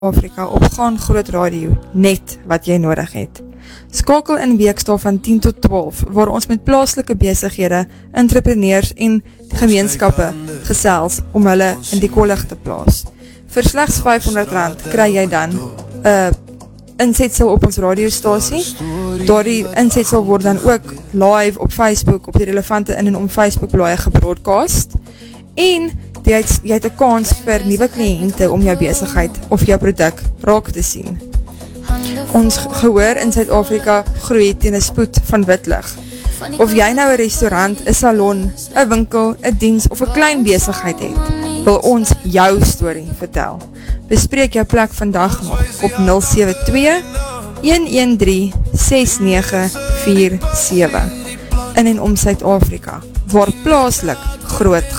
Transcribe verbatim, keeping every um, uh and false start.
Afrika op Gaan Groot Radio, net wat jy nodig het. Skakel in weekdae van tien tot twaalf, waar ons met plaaslike besighede, entrepreneurs en gemeenskappe gesels om hulle in die kollig te plaas. Vir slegs vyfhonderd rand kry jy dan een insetsel op ons radiostasie. Daardie insetsel word dan ook live op Facebook, op die relevante in en om Facebook blaai gebroadcast. En jy het, jy het een kans vir nuwe kliënte om jou besigheid of jou produk raak te sien. Ons gehoor in Suid-Afrika groei teen 'n spoed van witlig. Of jy nou 'n restaurant, 'n salon, 'n winkel, 'n diens of 'n klein besigheid het, wil ons jou storie vertel. Bespreek jou plek vandag nog op nul sewe twee, een een drie, ses nege vier sewe in en om Suid-Afrika, waar plaaslik groot